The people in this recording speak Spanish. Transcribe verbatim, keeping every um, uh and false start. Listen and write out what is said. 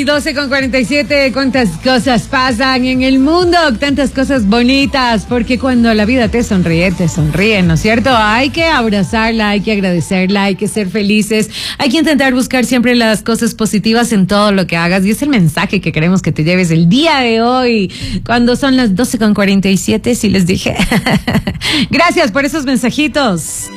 doce con cuarenta y siete, cuántas cosas pasan en el mundo, tantas cosas bonitas, porque cuando la vida te sonríe, te sonríe, ¿no es cierto? Hay que abrazarla, hay que agradecerla, hay que ser felices, hay que intentar buscar siempre las cosas positivas en todo lo que hagas, y es el mensaje que queremos que te lleves el día de hoy, cuando son las doce con cuarenta y siete, si les dije. Gracias por esos mensajitos.